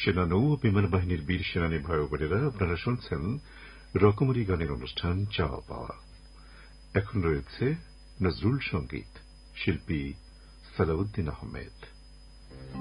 সেনানৌ ও বিমান বাহিনীর বীর সেনানী ভাই ও বোনেরা, আপনারা শুনছেন রকমারি গানের অনুষ্ঠান চাওয়া পাওয়া। এখন রয়েছে নজরুল সঙ্গীত, শিল্পী সালাউদ্দিন আহমেদ।